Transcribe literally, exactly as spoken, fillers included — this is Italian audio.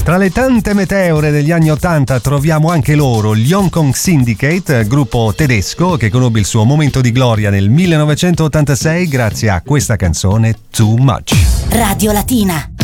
Tra le tante meteore degli anni ottanta troviamo anche loro, gli Hong Kong Syndicate, gruppo tedesco che conobbe il suo momento di gloria nel millenovecentottantasei grazie a questa canzone Too Much. Radio Latina.